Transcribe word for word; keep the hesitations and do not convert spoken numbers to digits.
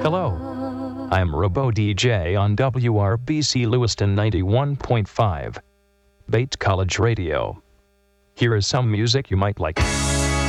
Hello, I'm Robo D J on W R B C Lewiston ninety-one point five, Bate College Radio. Here is some music you might like.